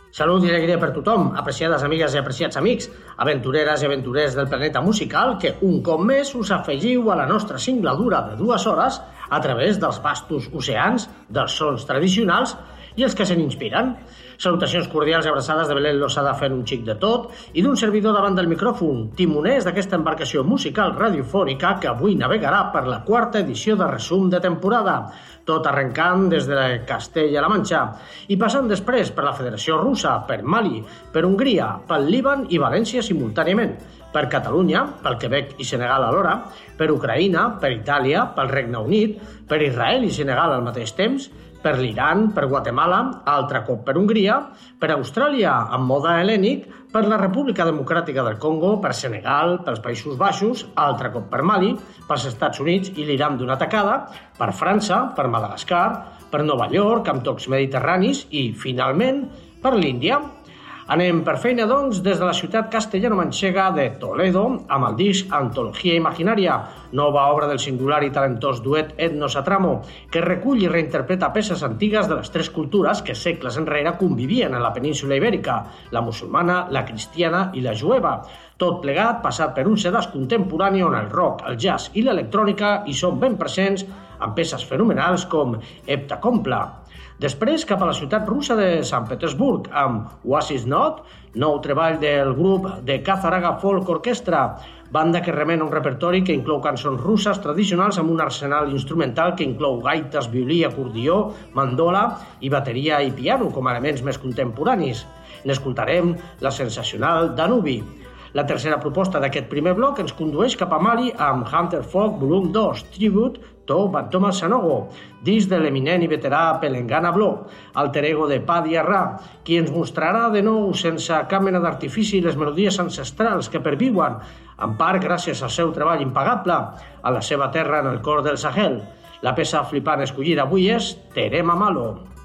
Salut i alegria per tothom, apreciades amigues i apreciats amics, aventureres i aventurers del planeta musical que un cop més us afegiu a la nostra singladura de 2 hores a través dels vastos oceans, dels sons tradicionals i els que se n'inspiren. Salutacions cordials i abraçades de Belén Losada fent un xic de tot i d'un servidor davant del micròfon, timoners d'aquesta embarcació musical radiofònica que avui navegarà per la 4ª edició de resum de temporada, tot arrencant des de Castella-La Manxa i passant després per la Federació Russa, per Mali, per Hongria, pel Líban i València simultàniament, per Catalunya, pel Quebec i Senegal alhora, per Ucraïna, per Itàlia, pel Regne Unit, per Israel i Senegal al mateix temps, per l'Iran, per Guatemala, altre cop per Hongria, per Austràlia amb moda helènic, per la República Democràtica del Congo, per Senegal, pels Països Baixos, altre cop per Mali, pels Estats Units i l'Iran d'una tacada, per França, per Madagascar, per Nova York amb tocs mediterranis i, finalment, per l'Índia. Anem per feina, doncs, des de la ciutat castellano-manxega de Toledo amb el disc Antologia Imaginaria, nova obra del singular i talentós duet Etnos a Tramo, que recull i reinterpreta peces antigues de les 3 cultures que segles enrere convivien en la península ibèrica, la musulmana, la cristiana i la jueva. Tot plegat passat per un sedàs contemporani on el rock, el jazz i l'electrònica hi són ben presents amb peces fenomenals com Heptacompla. Després, cap a la ciutat russa de Sant Petersburg, amb Oasis Not, nou treball del grup de Kazaraga Folk Orchestra, banda que remena un repertori que inclou cançons russes tradicionals amb un arsenal instrumental que inclou gaites, violí, acordió, mandola i bateria i piano com a elements més contemporanis. N'escoltarem la sensacional Danubi. La tercera proposta d'aquest primer bloc ens condueix cap a Mali amb Hunter Folk Volum 2, Tribute to Bantoma Sanogo, disc de l'eminent i veterà Pelengana Blo, alter ego de Padi Arra, qui ens mostrarà de nou sense cap mena d'artifici les melodies ancestrals que perviuen, en part gràcies al seu treball impagable a la seva terra en el cor del Sahel. La peça flipant escollida avui és Terema Malo.